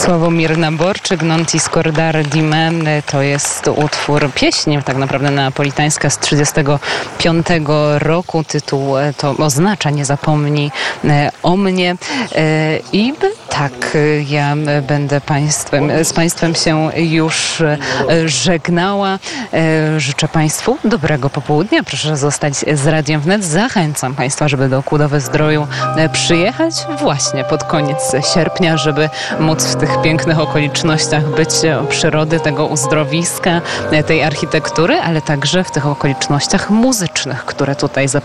Sławomir Naborczyk, Non ti scordare di me, to jest utwór, pieśń tak naprawdę neapolitańska z 1935 roku. Tytuł to oznacza Nie zapomnij o mnie. I tak, ja będę z Państwem się już żegnała. Życzę Państwu dobrego popołudnia. Proszę zostać z Radiem Wnet. Zachęcam Państwa, żeby do Kudowy-Zdroju przyjechać właśnie pod koniec sierpnia, żeby móc w tych pięknych okolicznościach być przyrody, tego uzdrowiska, tej architektury, ale także w tych okolicznościach muzycznych, które tutaj